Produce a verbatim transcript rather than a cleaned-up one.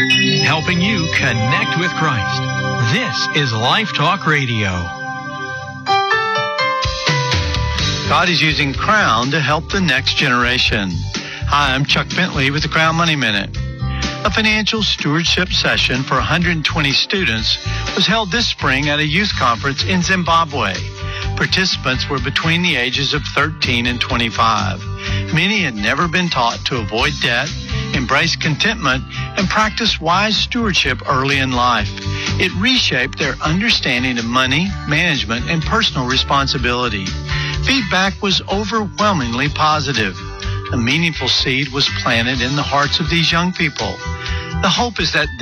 helping you connect with Christ. This is Life Talk Radio. God is using Crown to help the next generation. Hi, I'm Chuck Bentley with the Crown Money Minute. A financial stewardship session for one hundred twenty students was held this spring at a youth conference in Zimbabwe. Participants were between the ages of thirteen and twenty-five. Many had never been taught to avoid debt, embrace contentment, and practice wise stewardship early in life. It reshaped their understanding of money, management, and personal responsibility. Feedback was overwhelmingly positive. A meaningful seed was planted in the hearts of these young people. The hope is that